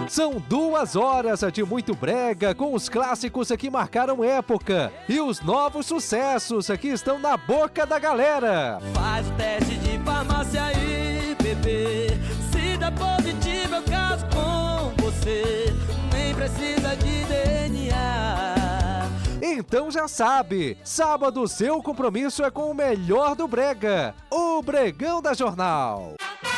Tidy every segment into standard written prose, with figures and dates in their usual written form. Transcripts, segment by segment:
São 2 horas de muito brega com os clássicos que marcaram época e os novos sucessos que estão na boca da galera. Faz o teste de farmácia aí, bebê. Se dá positivo eu caso com você. Nem precisa de DNA. Então já sabe, sábado seu compromisso é com o melhor do brega, o Bregão da Jornal.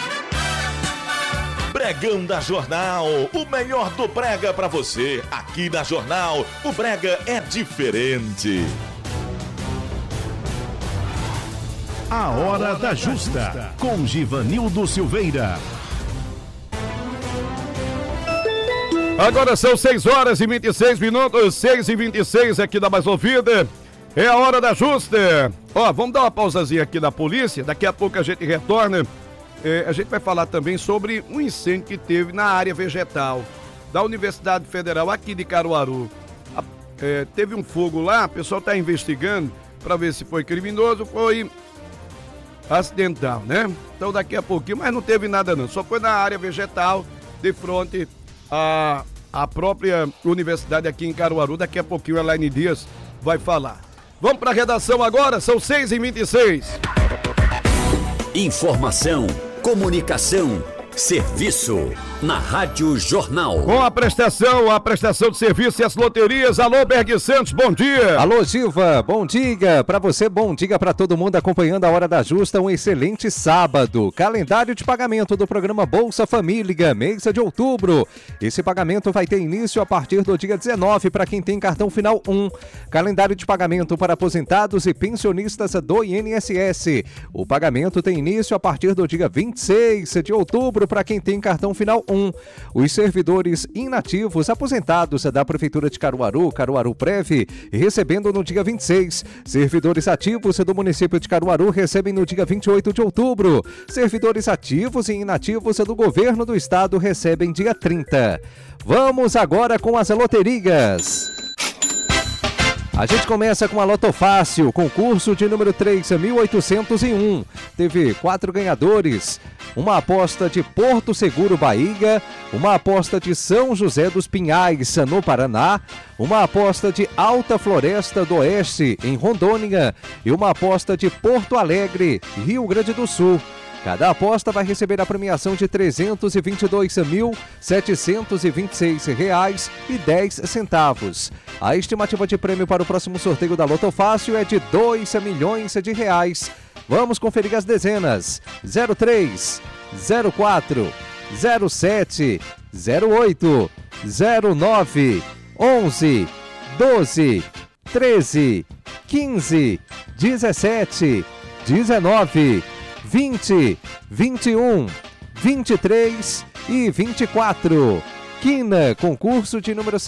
Bregão da Jornal, o melhor do brega pra você. Aqui na Jornal, o brega é diferente. A Hora da Justa, com Givanildo Silveira. Agora são 6 horas e 26 minutos, 6h26 aqui da Mais Ouvida. É a Hora da Justa. Ó, vamos dar uma pausazinha aqui da polícia, daqui a pouco a gente retorna. A gente vai falar também sobre um incêndio que teve na área vegetal da Universidade Federal aqui de Caruaru. Teve um fogo lá, o pessoal está investigando para ver se foi criminoso ou foi acidental, né? Então daqui a pouquinho, mas não teve nada não, só foi na área vegetal de frente à própria universidade aqui em Caruaru. Daqui a pouquinho a Elaine Dias vai falar. Vamos para a redação agora, são 6h26. Informação, comunicação, serviço. Na Rádio Jornal. Com a prestação de serviço e as loterias. Alô, Berg Santos, bom dia. Alô, Gilva, bom dia pra você, bom dia pra todo mundo acompanhando a Hora da Justa. Um excelente sábado. Calendário de pagamento do programa Bolsa Família, mês de outubro. Esse pagamento vai ter início a partir do dia 19 para quem tem cartão final 1. Calendário de pagamento para aposentados e pensionistas do INSS. O pagamento tem início a partir do dia 26 de outubro para quem tem cartão final 1. Os servidores inativos aposentados da Prefeitura de Caruaru, Caruaru Prev, recebendo no dia 26. Servidores ativos do município de Caruaru recebem no dia 28 de outubro. Servidores ativos e inativos do governo do estado recebem dia 30. Vamos agora com as loterias. A gente começa com a Loto Fácil, concurso de número 3.801. Teve 4 ganhadores. Uma aposta de Porto Seguro, Bahia. Uma aposta de São José dos Pinhais, no Paraná. Uma aposta de Alta Floresta do Oeste, em Rondônia. E uma aposta de Porto Alegre, Rio Grande do Sul. Cada aposta vai receber a premiação de R$ 322.726,10. A estimativa de prêmio para o próximo sorteio da Loto Fácil é de R$ 2 milhões. Vamos conferir as dezenas: 03, 04, 07, 08, 09, 11, 12, 13, 15, 17, 19, 20, 21, 23 e 24. Quina, concurso de número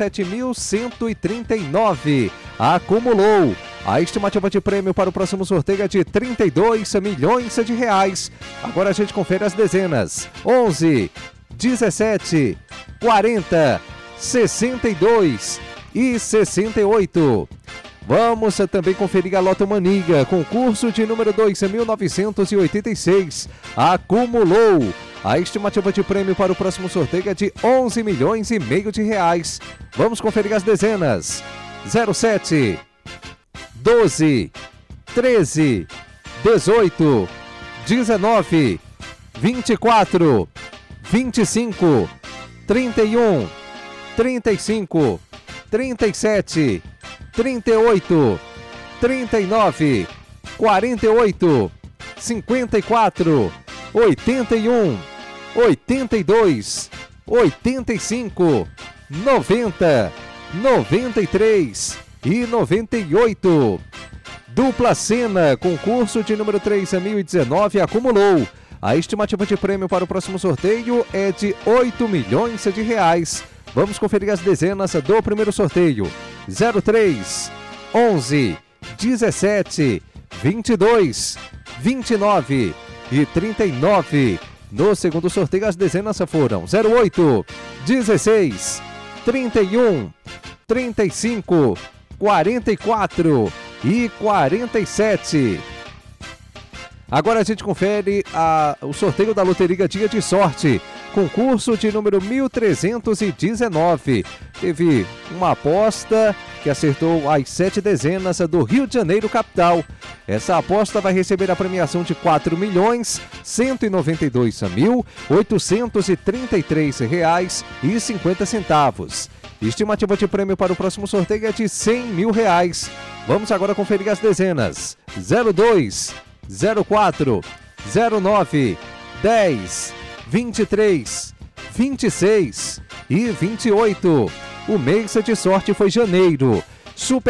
7.139. Acumulou. A estimativa de prêmio para o próximo sorteio é de R$ 32 milhões. Agora a gente confere as dezenas: 11, 17, 40, 62 e 68. Vamos também conferir a Loto Mania, concurso de número 2.986. Acumulou. A estimativa de prêmio para o próximo sorteio é de R$ 11 milhões e meio. Vamos conferir as dezenas: 07, 12, 13, 18, 19, 24, 25, 31, 35, 37, 38, 39, 48, 54, 81, 82, 85, 90, 93 e 98. Dupla Cena, concurso de número 3.019, acumulou. A estimativa de prêmio para o próximo sorteio é de R$ 8 milhões. Vamos conferir as dezenas do primeiro sorteio: 03, 11, 17, 22, 29 e 39. No segundo sorteio, as dezenas foram 08, 16, 31, 35, 44 e 47. Agora a gente confere o sorteio da Loteria Dia de Sorte. concurso de número 1319. Teve uma aposta que acertou as 7 dezenas do Rio de Janeiro capital. Essa aposta vai receber a premiação de R$ 4.192.833,50. Estimativa de prêmio para o próximo sorteio é de R$ 100 mil. Vamos agora conferir as dezenas: 02, 04, 09, 10, 23, 26 e 28. O mês de sorte foi janeiro. Super